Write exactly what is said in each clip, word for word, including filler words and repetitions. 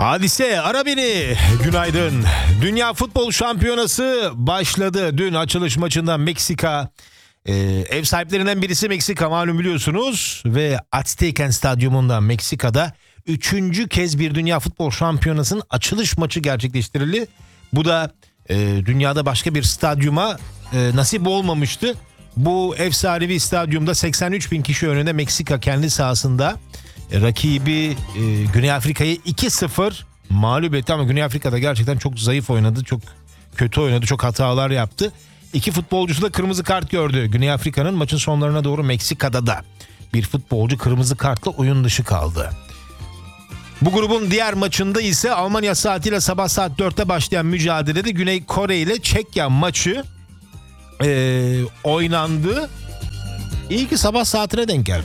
Hadise ara beni. Günaydın. Dünya Futbol Şampiyonası başladı. Dün açılış maçında Meksika e, ev sahiplerinden birisi Meksika, malum biliyorsunuz, ve Azteca Stadyumunda Meksika'da üçüncü kez bir Dünya Futbol Şampiyonası'nın açılış maçı gerçekleştirildi. Bu da e, dünyada başka bir stadyuma e, nasip olmamıştı. Bu ev sahibi stadyumda seksen üç bin kişi önünde Meksika kendi sahasında rakibi e, Güney Afrika'yı iki sıfır mağlup etti, ama Güney Afrika'da gerçekten çok zayıf oynadı, çok kötü oynadı, çok hatalar yaptı. İki futbolcusu da kırmızı kart gördü. Güney Afrika'nın maçın sonlarına doğru Meksika'da da bir futbolcu kırmızı kartla oyun dışı kaldı. Bu grubun diğer maçında ise Almanya saatiyle sabah saat dörtte başlayan mücadelede Güney Kore ile Çekya maçı e, oynandı. İyi ki sabah saatine denk gelmiş.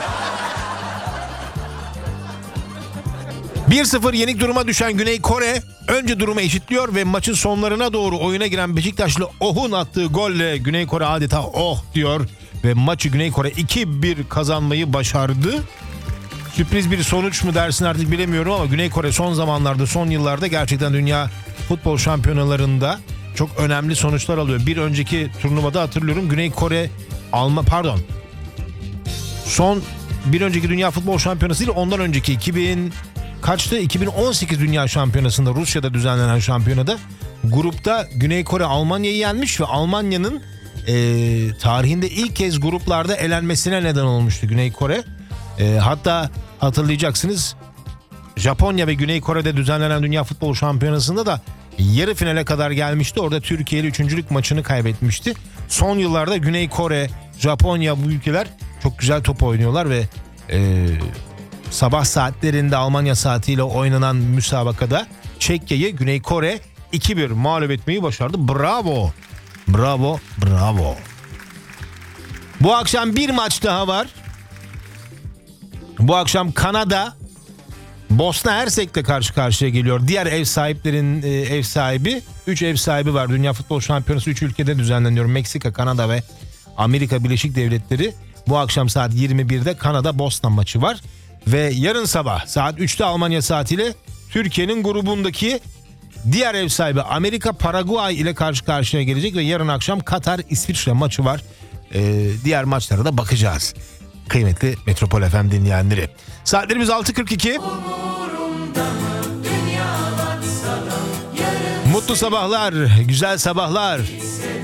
bir sıfır yenik duruma düşen Güney Kore önce durumu eşitliyor ve maçın sonlarına doğru oyuna giren Beşiktaşlı Oh'un attığı golle Güney Kore adeta oh diyor ve maçı Güney Kore iki bir kazanmayı başardı. Sürpriz bir sonuç mu dersin artık bilemiyorum, ama Güney Kore son zamanlarda, son yıllarda gerçekten dünya futbol şampiyonalarında çok önemli sonuçlar alıyor. Bir önceki turnuvada hatırlıyorum, Güney Kore alma pardon son bir önceki dünya futbol şampiyonası değil, ondan önceki iki bin kaçtı? iki bin on sekiz Dünya Şampiyonası'nda, Rusya'da düzenlenen şampiyonada grupta Güney Kore Almanya'yı yenmiş ve Almanya'nın e, tarihinde ilk kez gruplarda elenmesine neden olmuştu Güney Kore. E, hatta hatırlayacaksınız, Japonya ve Güney Kore'de düzenlenen Dünya Futbol Şampiyonası'nda da yarı finale kadar gelmişti. Orada Türkiye ile üçüncülük maçını kaybetmişti. Son yıllarda Güney Kore, Japonya, bu ülkeler çok güzel top oynuyorlar ve e, sabah saatlerinde Almanya saatiyle oynanan müsabakada Çekya'yı Güney Kore iki bir mağlup etmeyi başardı. Bravo. Bravo, bravo. Bu akşam bir maç daha var. Bu akşam Kanada Bosna Hersek'le karşı karşıya geliyor. Diğer ev sahiplerin e, ev sahibi, üç ev sahibi var. Dünya Futbol Şampiyonası üç ülkede düzenleniyor. Meksika, Kanada ve Amerika Birleşik Devletleri. Bu akşam saat yirmi birde Kanada Bosna maçı var. Ve yarın sabah saat üçte Almanya saatiyle Türkiye'nin grubundaki diğer ev sahibi Amerika Paraguay ile karşı karşıya gelecek ve yarın akşam Katar İsviçre maçı var. Ee, diğer maçlara da bakacağız. Kıymetli Metropol F M dinleyenleri. Saatlerimiz altı kırk iki. Mutlu sabahlar, güzel sabahlar.